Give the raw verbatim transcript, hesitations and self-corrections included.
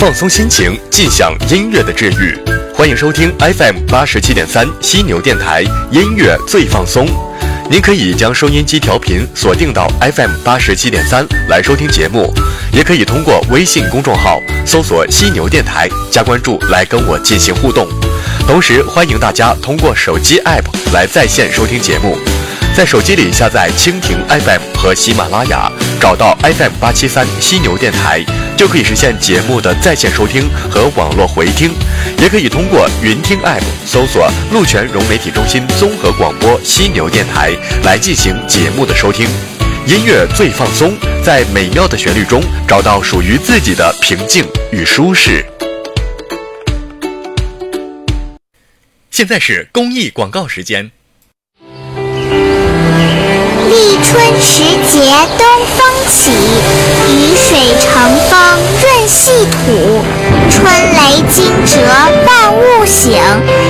放松心情，尽享音乐的治愈。欢迎收听 F M 八十七点三犀牛电台音乐最放松。您可以将收音机调频锁定到 F M 八十七点三来收听节目，也可以通过微信公众号搜索犀牛电台加关注来跟我进行互动。同时欢迎大家通过手机 App 来在线收听节目，在手机里下载蜻蜓 F M 和喜马拉雅，找到 F M 八七三犀牛电台，就可以实现节目的在线收听和网络回听。也可以通过云听 App 搜索鹿泉融媒体中心综合广播犀牛电台来进行节目的收听。音乐最放松，在美妙的旋律中找到属于自己的平静与舒适。现在是公益广告时间。 立春时节东风起，雨水乘风润细土，春雷惊蛰万物醒，